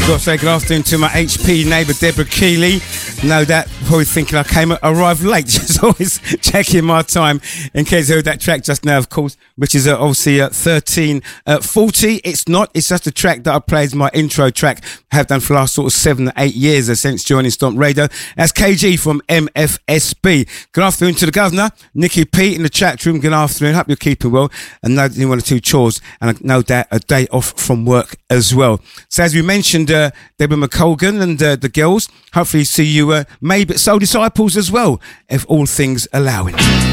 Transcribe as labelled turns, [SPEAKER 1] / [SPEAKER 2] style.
[SPEAKER 1] Got to say good afternoon to my HP neighbour Deborah Keeley. No doubt probably thinking I arrived late. She's always checking my time. In case you heard that track just now, of course, which is obviously 1340. It's not. It's just a track that I play as my intro track. I have done for the last sort of 7 or 8 years since joining Stomp Radio. That's KG from MFSB. Good afternoon to the governor, Nicky P in the chat room. Good afternoon. Hope you're keeping well. And no, doing 1 or 2 chores, and no doubt a day off from work as well. So as we mentioned, Deborah McColgan and the girls, hopefully see you maybe at Soul Disciples as well, if all things allowing.